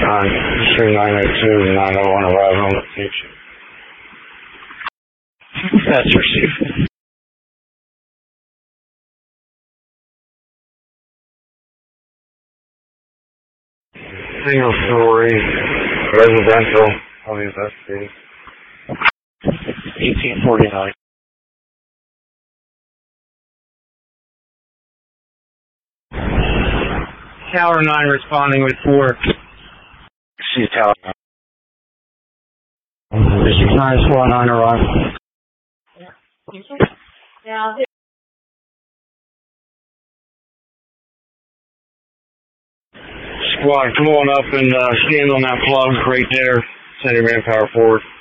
902 901 arrival on location. That's received. Single story, residential, WSC. 1849. Tower 9 responding with 4. See Tower 9. District 9 Squad 9 arrival. Now, Squad, come on up and stand on that plug right there. Send your manpower forward.